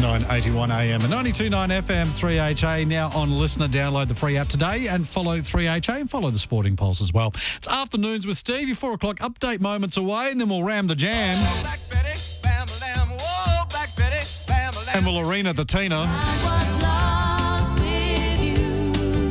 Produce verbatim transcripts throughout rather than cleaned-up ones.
nine eighty-one A M and ninety-two point nine F M, three H A. Now on Listener, download the free app today and follow three H A and follow the Sporting Pulse as well. It's Afternoons with Steve. Your four o'clock update moments away, and then we'll ram the jam. Oh, Black Betty, bam, lamb. Whoa, Black Betty, bam, lamb. And we'll arena the Tina. I was lost with you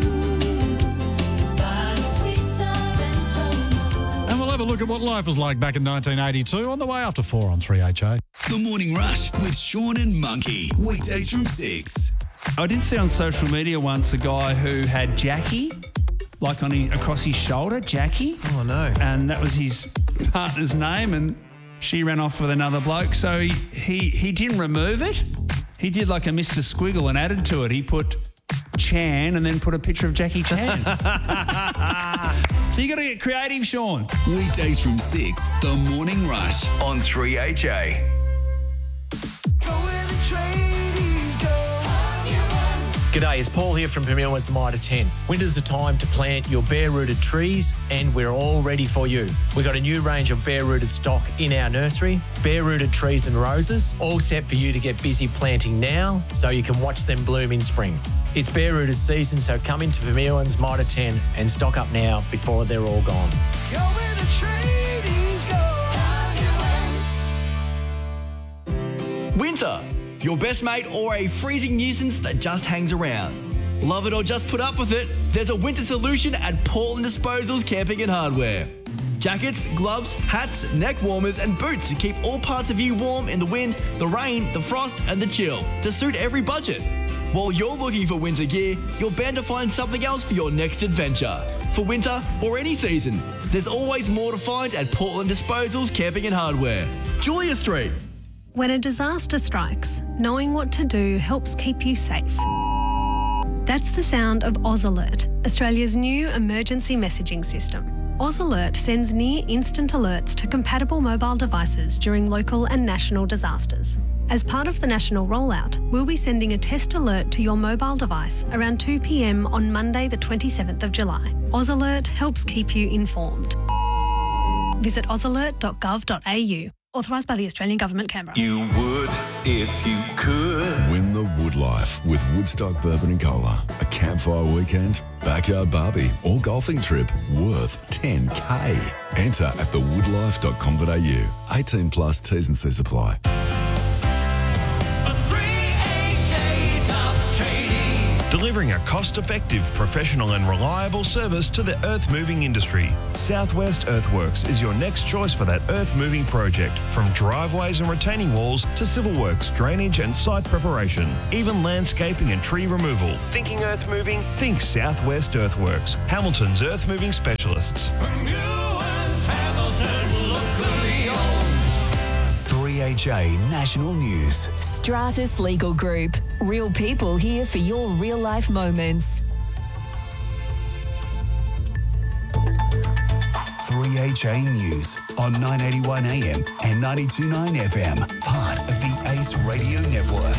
by the sweet Sorrento. And we'll have a look at what life was like back in nineteen eighty-two on the way after four on three H A. The Morning Rush with Sean and Monkey. Weekdays from six. I did see on social media once a guy who had Jackie, like on his, across his shoulder, Jackie. Oh, no. And that was his partner's name, and she ran off with another bloke. So he, he, he didn't remove it. He did like a Mister Squiggle and added to it. He put Chan and then put a picture of Jackie Chan. So you got to get creative, Sean. Weekdays from six. The Morning Rush on three H A. Go where the tradies go. G'day, it's Paul here from Premier West Mitre ten. Winter's the time to plant your bare-rooted trees, and we're all ready for you. We've got a new range of bare-rooted stock in our nursery, bare-rooted trees and roses, all set for you to get busy planting now so you can watch them bloom in spring. It's bare-rooted season, so come into Premier West Mitre ten and stock up now before they're all gone. Go where the tradies go. Winter, your best mate or a freezing nuisance that just hangs around. Love it or just put up with it, there's a winter solution at Portland Disposals Camping and Hardware. Jackets, gloves, hats, neck warmers and boots to keep all parts of you warm in the wind, the rain, the frost and the chill to suit every budget. While you're looking for winter gear, you're bound to find something else for your next adventure. For winter or any season, there's always more to find at Portland Disposals Camping and Hardware. Julia Street. When a disaster strikes, knowing what to do helps keep you safe. That's the sound of Oz Alert, Australia's new emergency messaging system. Oz Alert sends near instant alerts to compatible mobile devices during local and national disasters. As part of the national rollout, we'll be sending a test alert to your mobile device around two p m on Monday the twenty-seventh of July. Oz Alert helps keep you informed. Visit oz alert dot gov dot a u. Authorised by the Australian Government, Canberra. You would if you could. Win the Wood Life with Woodstock Bourbon and Cola. A campfire weekend, backyard barbie or golfing trip worth ten K. Enter at the wood life dot com dot a u. eighteen plus T's and C's apply. Delivering a cost-effective, professional and reliable service to the earth-moving industry. Southwest Earthworks is your next choice for that earth-moving project. From driveways and retaining walls to civil works, drainage and site preparation, even landscaping and tree removal. Thinking earth-moving? Think Southwest Earthworks. Hamilton's earth-moving specialists. three H A National News. Stratus Legal Group. Real people here for your real life moments. three H A News on nine eighty-one A M and ninety-two point nine F M. Part of the Ace Radio Network.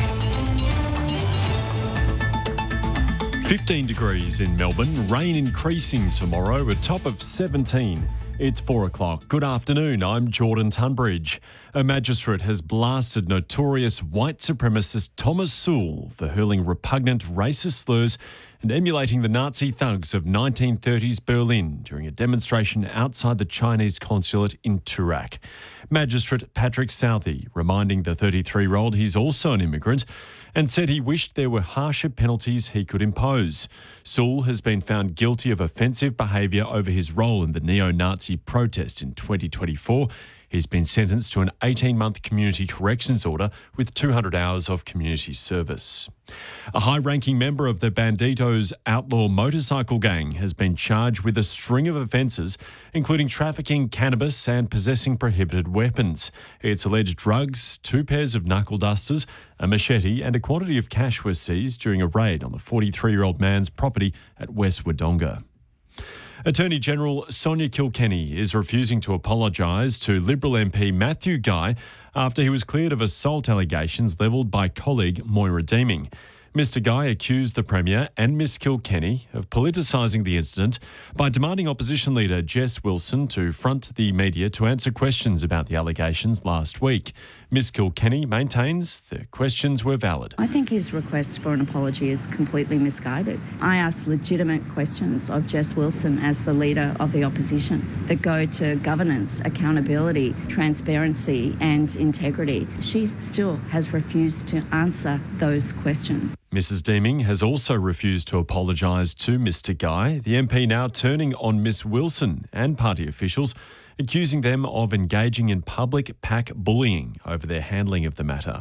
fifteen degrees in Melbourne, rain increasing tomorrow, a top of seventeen. It's four o'clock. Good afternoon, I'm Jordan Tunbridge. A magistrate has blasted notorious white supremacist Thomas Sowell for hurling repugnant racist slurs and emulating the Nazi thugs of nineteen thirties Berlin during a demonstration outside the Chinese consulate in Turak. Magistrate Patrick Southey reminding the thirty-three-year-old he's also an immigrant and said he wished there were harsher penalties he could impose. Sewell has been found guilty of offensive behaviour over his role in the neo-Nazi protest in twenty twenty-four. He's been sentenced to an eighteen-month community corrections order with two hundred hours of community service. A high-ranking member of the Banditos outlaw motorcycle gang has been charged with a string of offences, including trafficking cannabis and possessing prohibited weapons. It's alleged drugs, two pairs of knuckle dusters, a machete and a quantity of cash were seized during a raid on the forty-three-year-old man's property at West Wodonga. Attorney General Sonia Kilkenny is refusing to apologise to Liberal M P Matthew Guy after he was cleared of assault allegations levelled by colleague Moira Deeming. Mister Guy accused the Premier and Miss Kilkenny of politicising the incident by demanding opposition leader Jess Wilson to front the media to answer questions about the allegations last week. Miss Kilkenny maintains the questions were valid. I think his request for an apology is completely misguided. I asked legitimate questions of Jess Wilson as the leader of the opposition that go to governance, accountability, transparency and integrity. She still has refused to answer those questions. Missus Deeming has also refused to apologise to Mister Guy, the M P now turning on Miss Wilson and party officials, accusing them of engaging in public pack bullying over their handling of the matter.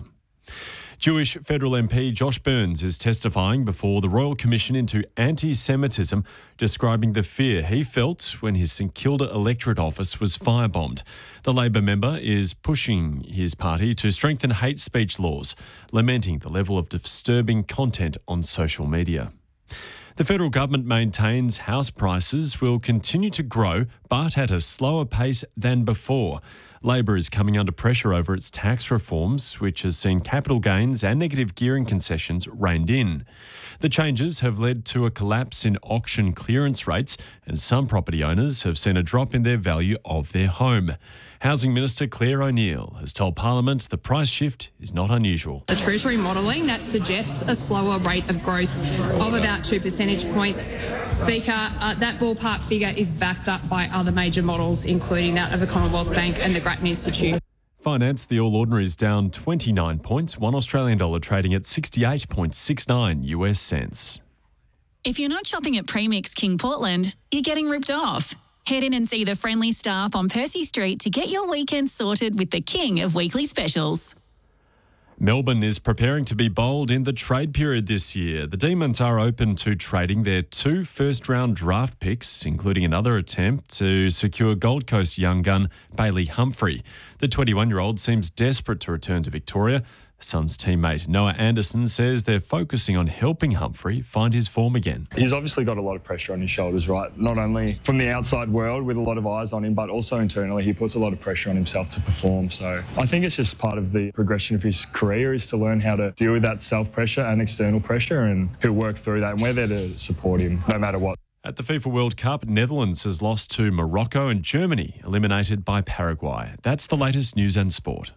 Jewish federal M P Josh Burns is testifying before the Royal Commission into Anti-Semitism, describing the fear he felt when his St Kilda electorate office was firebombed. The Labor member is pushing his party to strengthen hate speech laws, lamenting the level of disturbing content on social media. The federal government maintains house prices will continue to grow, but at a slower pace than before. Labor is coming under pressure over its tax reforms, which has seen capital gains and negative gearing concessions reined in. The changes have led to a collapse in auction clearance rates, and some property owners have seen a drop in their value of their home. Housing Minister Claire O'Neill has told Parliament the price shift is not unusual. The Treasury modelling that suggests a slower rate of growth of about two percentage points. Speaker, uh, that ballpark figure is backed up by other major models, including that of the Commonwealth Bank and the Grattan Institute. Finance, the All Ordinary is down twenty-nine points, one Australian dollar trading at sixty-eight point six nine U S cents. If you're not shopping at Premix King Portland, you're getting ripped off. Head in and see the friendly staff on Percy Street to get your weekend sorted with the king of weekly specials. Melbourne is preparing to be bold in the trade period this year. The Demons are open to trading their two first-round draft picks, including another attempt to secure Gold Coast young gun Bailey Humphrey. The twenty-one-year-old seems desperate to return to Victoria. Suns teammate Noah Anderson says they're focusing on helping Humphrey find his form again. He's obviously got a lot of pressure on his shoulders, right? Not only from the outside world with a lot of eyes on him, but also internally he puts a lot of pressure on himself to perform. So I think it's just part of the progression of his career is to learn how to deal with that self-pressure and external pressure, and he'll work through that, and we're there to support him no matter what. At the FIFA World Cup, Netherlands has lost to Morocco and Germany, eliminated by Paraguay. That's the latest news and sport.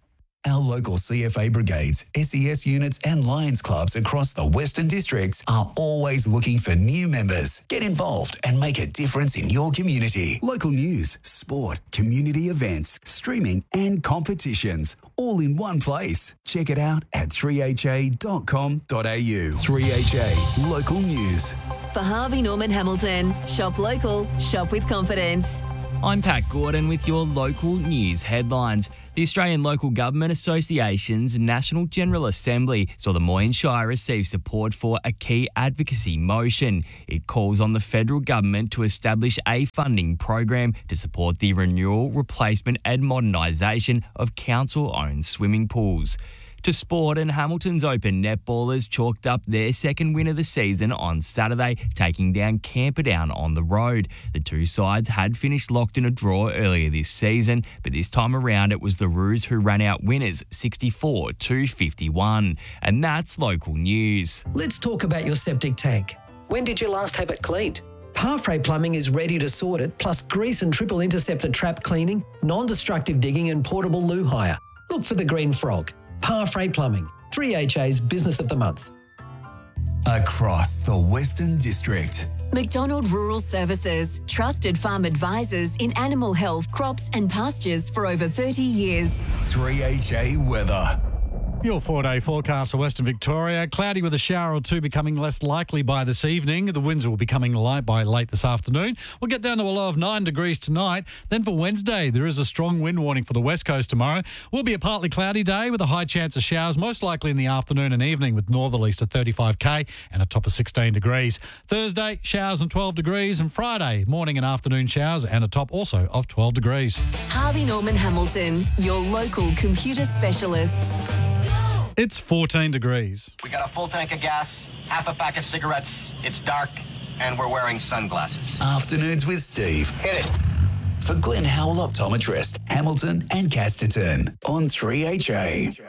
Our local C F A brigades, S E S units and Lions clubs across the Western Districts are always looking for new members. Get involved and make a difference in your community. Local news, sport, community events, streaming and competitions, all in one place. Check it out at three h a dot com dot a u. three H A Local News. For Harvey Norman Hamilton, shop local, shop with confidence. I'm Pat Gordon with your local news headlines. The Australian Local Government Association's National General Assembly saw the Moyne Shire receive support for a key advocacy motion. It calls on the federal government to establish a funding program to support the renewal, replacement and modernisation of council-owned swimming pools. To sport, and Hamilton's Open netballers chalked up their second win of the season on Saturday, taking down Camperdown on the road. The two sides had finished locked in a draw earlier this season, but this time around it was the Roos who ran out winners sixty-four to fifty-one. And that's local news. Let's talk about your septic tank. When did you last have it cleaned? Parfrey Plumbing is ready to sort it, plus grease and triple interceptor trap cleaning, non-destructive digging and portable loo hire. Look for the green frog. Parfrey Plumbing, three H A's Business of the Month. Across the Western District. McDonald Rural Services, trusted farm advisors in animal health, crops and pastures for over thirty years. three H A Weather. Your four-day forecast for Western Victoria. Cloudy with a shower or two becoming less likely by this evening. The winds will be coming light by late this afternoon. We'll get down to a low of nine degrees tonight. Then for Wednesday, there is a strong wind warning for the west coast tomorrow. Will be a partly cloudy day with a high chance of showers, most likely in the afternoon and evening with northerlies to thirty-five k and a top of sixteen degrees. Thursday, showers and twelve degrees. And Friday, morning and afternoon showers and a top also of twelve degrees. Harvey Norman Hamilton, your local computer specialists. It's fourteen degrees. We got a full tank of gas, half a pack of cigarettes, it's dark, and we're wearing sunglasses. Afternoons with Steve. Hit it. For Glenn Howell Optometrist, Hamilton and Casterton on three H A.